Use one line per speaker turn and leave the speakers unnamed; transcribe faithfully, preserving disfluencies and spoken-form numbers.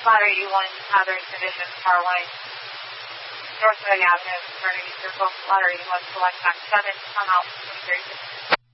Ladder U one, Others Division, Parway, North Reading Avenue, Fraternity Circle, Ladder U one, select back seven, come out, twenty-three.